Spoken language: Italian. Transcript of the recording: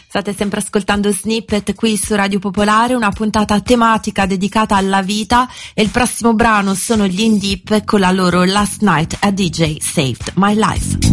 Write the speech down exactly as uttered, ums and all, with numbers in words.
State sempre ascoltando Snippet qui su Radio Popolare, una puntata tematica dedicata alla vita, e il prossimo brano sono gli In Deep con la loro Last Night a D J Saved My Life.